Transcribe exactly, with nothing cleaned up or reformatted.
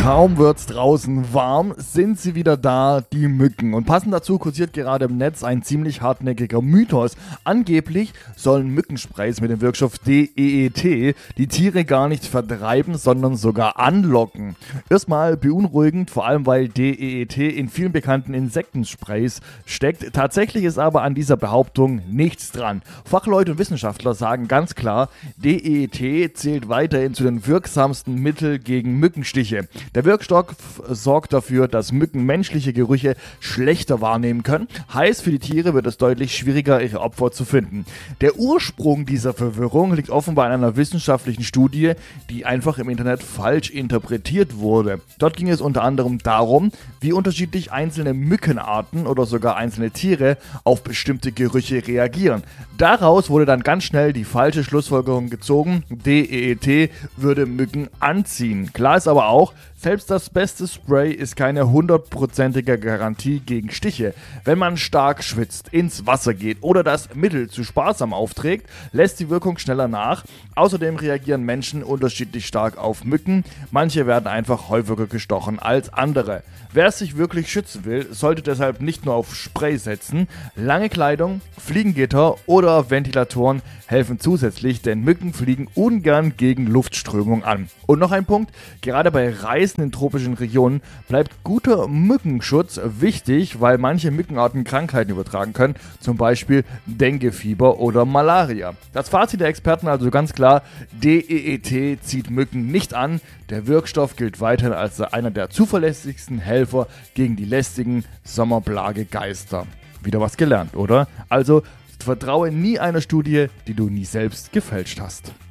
Kaum wird's draußen warm, sind sie wieder da, die Mücken. Und passend dazu kursiert gerade im Netz ein ziemlich hartnäckiger Mythos. Angeblich sollen Mückensprays mit dem Wirkstoff D E E T die Tiere gar nicht vertreiben, sondern sogar anlocken. Erstmal beunruhigend, vor allem weil D E E T in vielen bekannten Insektensprays steckt. Tatsächlich ist aber an dieser Behauptung nichts dran. Fachleute und Wissenschaftler sagen ganz klar, D E E T zählt weiterhin zu den wirksamsten Mitteln gegen Mückenstiche. Der Wirkstoff sorgt dafür, dass Mücken menschliche Gerüche schlechter wahrnehmen können. Heißt, für die Tiere wird es deutlich schwieriger, ihre Opfer zu finden. Der Ursprung dieser Verwirrung liegt offenbar in einer wissenschaftlichen Studie, die einfach im Internet falsch interpretiert wurde. Dort ging es unter anderem darum, wie unterschiedlich einzelne Mückenarten oder sogar einzelne Tiere auf bestimmte Gerüche reagieren. Daraus wurde dann ganz schnell die falsche Schlussfolgerung gezogen, D E E T würde Mücken anziehen. Klar ist aber auch, selbst das beste Spray ist keine hundertprozentige Garantie gegen Stiche. Wenn man stark schwitzt, ins Wasser geht oder das Mittel zu sparsam aufträgt, lässt die Wirkung schneller nach. Außerdem reagieren Menschen unterschiedlich stark auf Mücken. Manche werden einfach häufiger gestochen als andere. Wer sich wirklich schützen will, sollte deshalb nicht nur auf Spray setzen. Lange Kleidung, Fliegengitter oder Ventilatoren helfen zusätzlich, denn Mücken fliegen ungern gegen Luftströmung an. Und noch ein Punkt, gerade bei Reisen in tropischen Regionen bleibt guter Mückenschutz wichtig, weil manche Mückenarten Krankheiten übertragen können, zum Beispiel Denguefieber oder Malaria. Das Fazit der Experten also ganz klar, D E E T zieht Mücken nicht an, der Wirkstoff gilt weiterhin als einer der zuverlässigsten Helfer gegen die lästigen Sommerplagegeister. Wieder was gelernt, oder? Also vertraue nie einer Studie, die du nie selbst gefälscht hast.